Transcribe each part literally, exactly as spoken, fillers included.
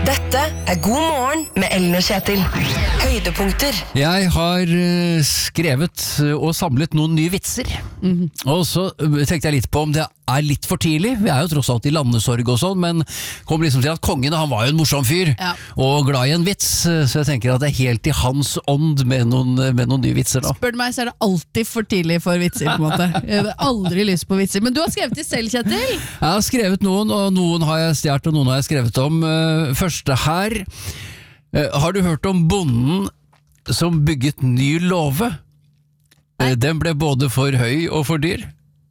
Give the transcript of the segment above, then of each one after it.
Dette er God morgen med Ellen og Kjetil. Høydepunkter. Jeg har uh, skrevet og samlet noen nye vitser. Mm-hmm. Og så tenkte jeg litt på om det er litt for tidlig. Vi er jo tross alt i landesorg og sånn, men kom liksom til at kongen, han var jo en morsom fyr, ja. Og glad i en vits, så jeg tenker at det er helt i hans ånd med noen, med noen nye vitser da. Spør du meg, så er det alltid for tidlig for vitser, på en måte. Jeg har aldri lyst på vitser. Men du har skrevet det selv, Kjetil? Jeg har skrevet noen, og noen har jeg stjert, og noen har jeg skrevet om. Første her. Har du hørt om bonden som bygget ny låve? Nei. Den ble både for høy og for dyr.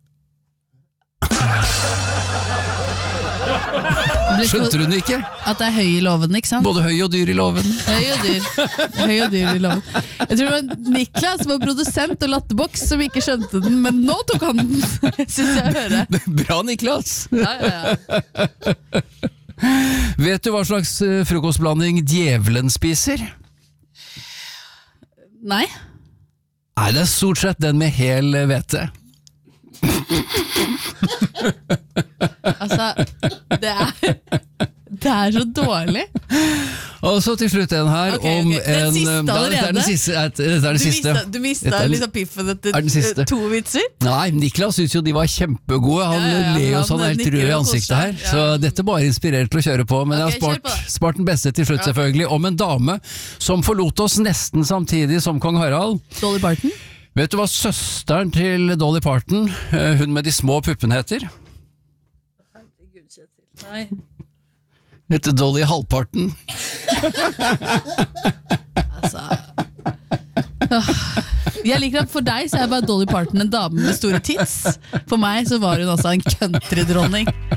Skjønte du den ikke? At det er høy i loven, ikke sant? Både høy og dyr i loven. Høy og dyr. Høy og dyr i loven. Jeg tror det var Niklas som var produsent og latterboks som ikke skjønte den, men nå tok han den, synes jeg hører. Bra, Niklas! Ja, ja, ja. Vet du hva slags frokostblanding djevelen spiser? Nei. Nei, det er stort sett den med hel hvete. Altså, det er det er så dårlig. Og så til slutt en her okay, om okay. Den siste en, allerede? Dette er den siste, dette er den du siste. Mista, du mistet liksom piffen etter to vitser? Nei, Niklas synes jo de var kjempegode. Han ja, ja, ler jo sånn helt rød i ansiktet her, ja. Så dette bare inspirerer til å kjøre på. Men okay, jeg har spart, spart den beste til slutt, ja. Selvfølgelig. Om en dame som forlot oss nesten samtidig som kong Harald. Dolly Parton? Vet du hva søsteren til Dolly Parton, hun med de små puppene, heter? Herregud, Kjetil. Nei. Heter Dolly Halvparten. Altså jeg liker at for deg så er bare Dolly Parton en dame med store tits. For meg så var hun også en countrydronning.